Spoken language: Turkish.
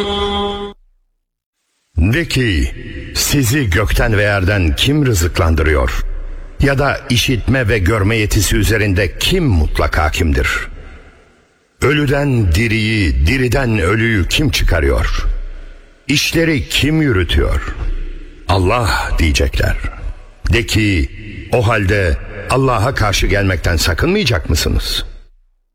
De ki, sizi gökten ve yerden kim rızıklandırıyor? Ya da işitme ve görme yetisi üzerinde kim mutlak hakimdir? Ölüden diriyi, diriden ölüyü kim çıkarıyor? İşleri kim yürütüyor? Allah diyecekler. De ki, o halde Allah'a karşı gelmekten sakınmayacak mısınız?